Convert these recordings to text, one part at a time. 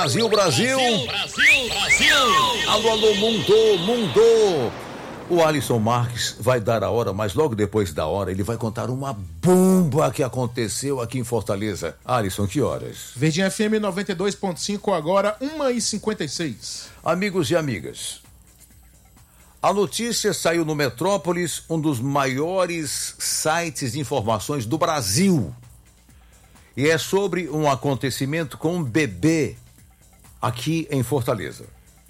Brasil, Brasil! Alô, alô, mundo! O Alisson Marques vai dar a hora, mas logo depois da hora ele vai contar uma bomba que aconteceu aqui em Fortaleza. Alisson, que horas? Verdinha FM 92.5, agora 1h56. Amigos e amigas, a notícia saiu no Metrópolis, um dos maiores sites de informações do Brasil. E é sobre um acontecimento com um bebê aqui em Fortaleza.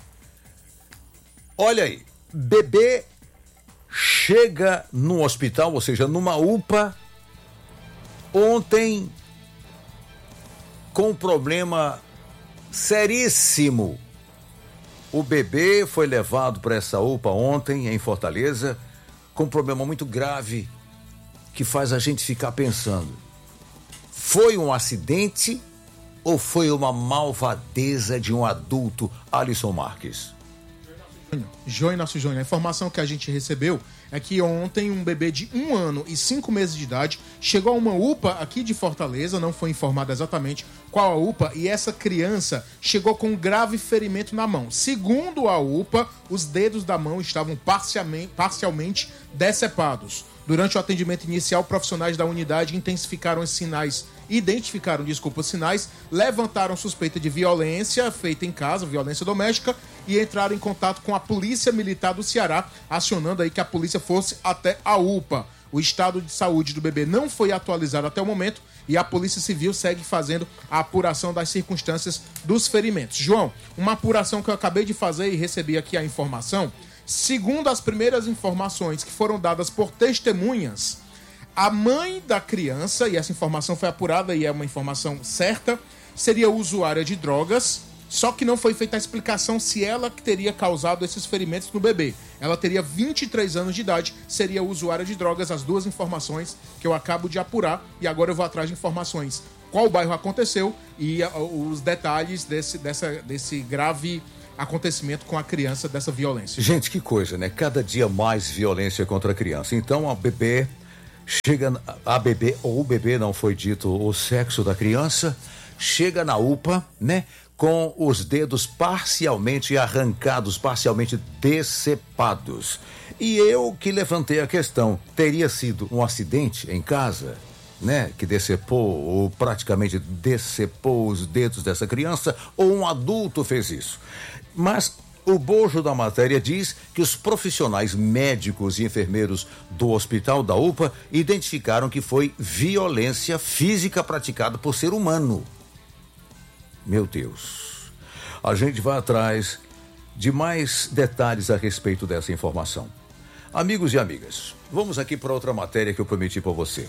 Olha aí, bebê chega no hospital, ou seja, numa UPA, ontem com um problema seríssimo. O bebê foi levado para essa UPA ontem em Fortaleza com um problema muito grave que faz a gente ficar pensando: foi um acidente ou foi uma malvadeza de um adulto? Alisson Marques. Júnior, a informação que a gente recebeu é que ontem um bebê de 1 ano e 5 meses de idade chegou a uma UPA aqui de Fortaleza, não foi informado exatamente qual a UPA, e essa criança chegou com um grave ferimento na mão. Segundo a UPA, os dedos da mão estavam parcialmente decepados. Durante o atendimento inicial, profissionais da unidade identificaram sinais, levantaram suspeita de violência feita em casa, violência doméstica, e entraram em contato com a Polícia Militar do Ceará, acionando aí que a polícia fosse até a UPA. O estado de saúde do bebê não foi atualizado até o momento e a Polícia Civil segue fazendo a apuração das circunstâncias dos ferimentos. João, uma apuração que eu acabei de fazer e recebi aqui a informação. Segundo as primeiras informações que foram dadas por testemunhas, a mãe da criança, e essa informação foi apurada e é uma informação certa, seria usuária de drogas, só que não foi feita a explicação se ela que teria causado esses ferimentos no bebê. Ela teria 23 anos de idade, seria usuária de drogas, as duas informações que eu acabo de apurar, e agora eu vou atrás de informações. Qual bairro aconteceu e os detalhes desse grave acontecimento com a criança, dessa violência. Gente, que coisa, né? Cada dia mais violência contra a criança. Então a bebê ou o bebê, não foi dito o sexo da criança, chega na UPA, né? Com os dedos parcialmente arrancados, parcialmente decepados. E eu que levantei a questão, teria sido um acidente em casa, né? Que decepou ou praticamente decepou os dedos dessa criança, ou um adulto fez isso? Mas o bojo da matéria diz que os profissionais médicos e enfermeiros do hospital da UPA identificaram que foi violência física praticada por ser humano. Meu Deus. A gente vai atrás de mais detalhes a respeito dessa informação. Amigos e amigas, vamos aqui para outra matéria que eu prometi para você.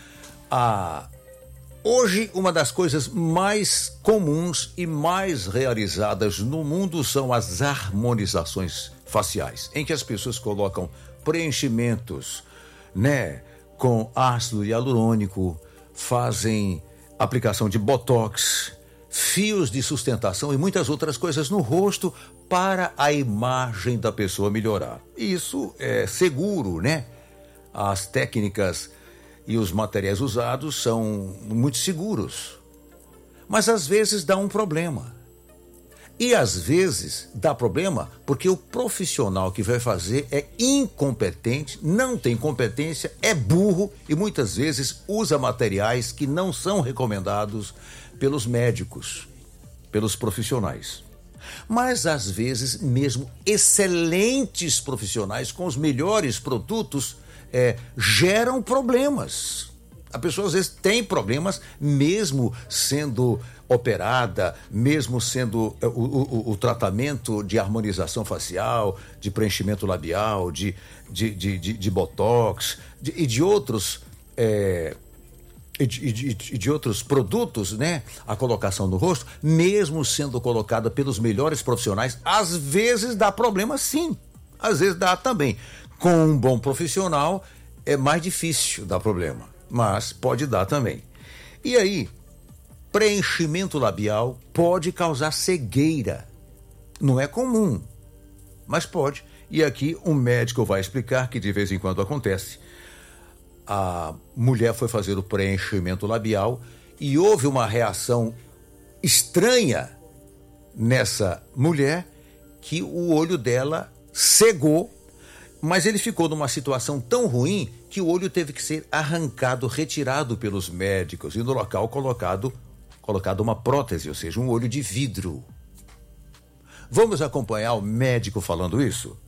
Hoje, uma das coisas mais comuns e mais realizadas no mundo são as harmonizações faciais, em que as pessoas colocam preenchimentos, né, com ácido hialurônico, fazem aplicação de botox, fios de sustentação e muitas outras coisas no rosto para a imagem da pessoa melhorar. Isso é seguro, né? As técnicas e os materiais usados são muito seguros. Mas às vezes dá um problema. E às vezes dá problema porque o profissional que vai fazer é incompetente, não tem competência, é burro e muitas vezes usa materiais que não são recomendados pelos médicos, pelos profissionais. Mas às vezes mesmo excelentes profissionais com os melhores produtos geram problemas. A pessoa às vezes tem problemas mesmo sendo operada, mesmo sendo o tratamento de harmonização facial, de preenchimento labial, de botox e de outros de outros produtos, né? A colocação no rosto, mesmo sendo colocada pelos melhores profissionais, às vezes dá problema sim, às vezes dá também. Com um bom profissional é mais difícil dar problema, mas pode dar também. E aí, preenchimento labial pode causar cegueira. Não é comum, mas pode. E aqui um médico vai explicar que de vez em quando acontece. A mulher foi fazer o preenchimento labial e houve uma reação estranha nessa mulher que o olho dela cegou, mas ele ficou numa situação tão ruim que o olho teve que ser arrancado, retirado pelos médicos e no local colocado uma prótese, ou seja, um olho de vidro. Vamos acompanhar o médico falando isso?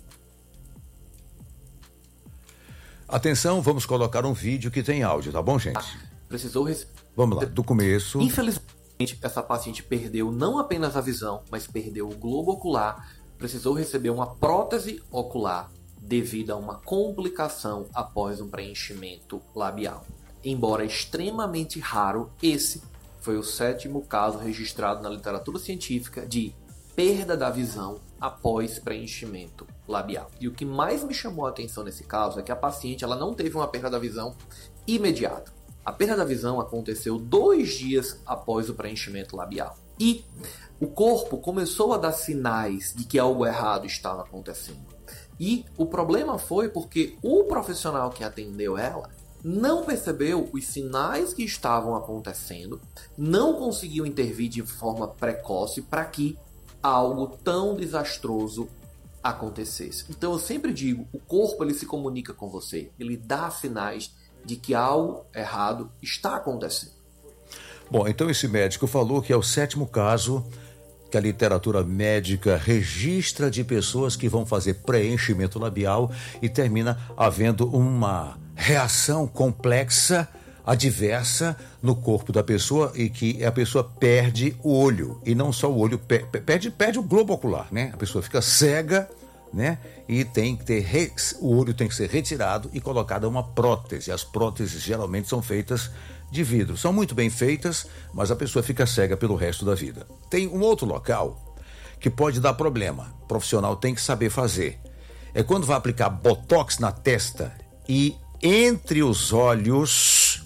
Atenção, vamos colocar um vídeo que tem áudio, tá bom, gente? Vamos lá, do começo. Infelizmente, essa paciente perdeu não apenas a visão, mas perdeu o globo ocular, precisou receber uma prótese ocular devido a uma complicação após um preenchimento labial. Embora extremamente raro, esse foi o 7º caso registrado na literatura científica de perda da visão após preenchimento labial. E o que mais me chamou a atenção nesse caso é que a paciente ela não teve uma perda da visão imediata. A perda da visão aconteceu 2 dias após o preenchimento labial. E o corpo começou a dar sinais de que algo errado estava acontecendo. E o problema foi porque o profissional que atendeu ela não percebeu os sinais que estavam acontecendo, não conseguiu intervir de forma precoce para que algo tão desastroso acontecesse. Então eu sempre digo, o corpo ele se comunica com você, ele dá sinais de que algo errado está acontecendo. Bom, então esse médico falou que é o 7º caso que a literatura médica registra de pessoas que vão fazer preenchimento labial e termina havendo uma reação complexa, adversa no corpo da pessoa e que a pessoa perde o olho. E não só o olho, perde o globo ocular, né? A pessoa fica cega, né? E tem que ter o olho tem que ser retirado e colocada uma prótese. As próteses geralmente são feitas de vidro. São muito bem feitas, mas a pessoa fica cega pelo resto da vida. Tem um outro local que pode dar problema. O profissional tem que saber fazer. É quando vai aplicar botox na testa e entre os olhos,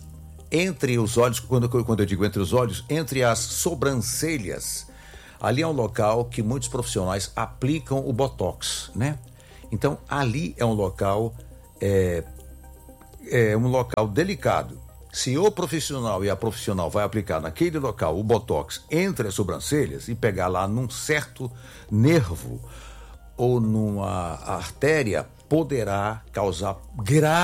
quando eu digo entre os olhos, entre as sobrancelhas, ali é um local que muitos profissionais aplicam o botox, né? Então, ali é um local delicado. Se o profissional e a profissional vai aplicar naquele local o botox entre as sobrancelhas e pegar lá num certo nervo ou numa artéria, poderá causar grave